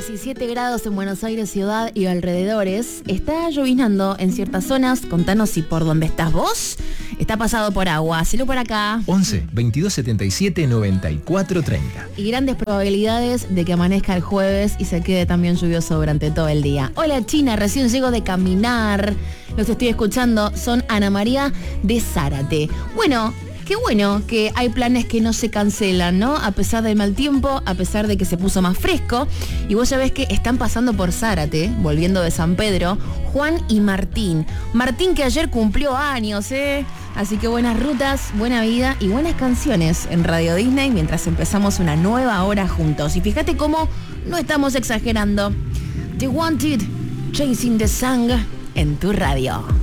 17 grados en Buenos Aires ciudad y alrededores. Está lloviznando en ciertas zonas. Contanos si por donde estás vos está pasado por agua. Hacelo por acá. 11 22 77 94 30. Y grandes probabilidades de que amanezca el jueves y se quede también lluvioso durante todo el día. Hola China, recién llego de caminar. Los estoy escuchando. Son Ana María de Zárate. Bueno, qué bueno que hay planes que no se cancelan, ¿no? A pesar del mal tiempo, a pesar de que se puso más fresco. Y vos ya ves que están pasando por Zárate, volviendo de San Pedro, Juan y Martín. Martín que ayer cumplió años, ¿eh? Así que buenas rutas, buena vida y buenas canciones en Radio Disney mientras empezamos una nueva hora juntos. Y fíjate cómo no estamos exagerando. The Wanted, Chasing the Sun en tu radio.